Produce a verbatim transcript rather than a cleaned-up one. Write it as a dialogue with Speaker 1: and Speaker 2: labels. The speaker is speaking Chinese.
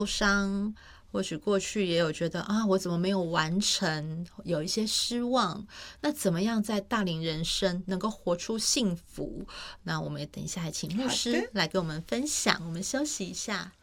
Speaker 1: 伤，或许过去也有觉得啊，我怎么没有完成，有一些失望。那怎么样在大龄人生能够活出幸福？那我们也等一下请牧师来跟我们分享。我们休息一下。